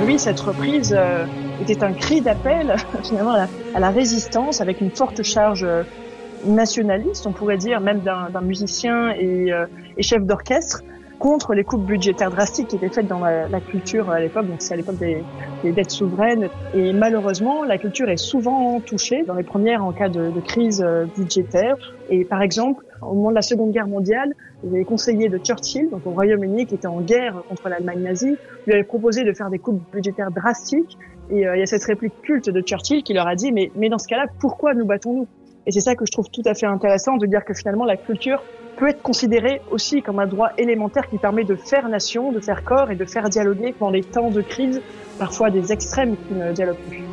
lui, cette reprise était un cri d'appel finalement à la résistance, avec une forte charge nationaliste, on pourrait dire, même d'un musicien et chef d'orchestre, contre les coupes budgétaires drastiques qui étaient faites dans la culture à l'époque. Donc c'est à l'époque des dettes souveraines. Et malheureusement, la culture est souvent touchée dans les premières en cas de crise budgétaire. Et par exemple, au moment de la Seconde Guerre mondiale, les conseillers de Churchill, donc au Royaume-Uni, qui était en guerre contre l'Allemagne nazie, lui avaient proposé de faire des coupes budgétaires drastiques. Et il y a cette réplique culte de Churchill qui leur a dit mais dans ce cas-là, pourquoi nous battons-nous? Et c'est ça que je trouve tout à fait intéressant, de dire que finalement la culture peut être considérée aussi comme un droit élémentaire qui permet de faire nation, de faire corps et de faire dialoguer dans les temps de crise, parfois des extrêmes qui ne dialoguent plus.